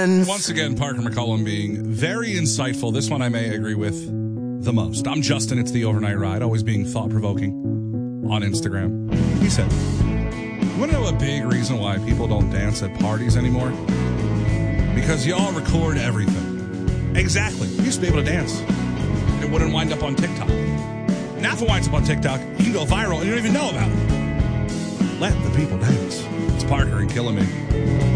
friends. Once again, Parker McCollum being very insightful. This one I may agree with the most. I'm Justin. It's the Overnight Ride, always being thought-provoking on Instagram. He said, you want to know a big reason why people don't dance at parties anymore? Because y'all record everything. Exactly. You used to be able to dance. It wouldn't wind up on TikTok. Now if it winds up on TikTok, you can go viral and you don't even know about it. Let the people dance. It's Parker and Killing Me.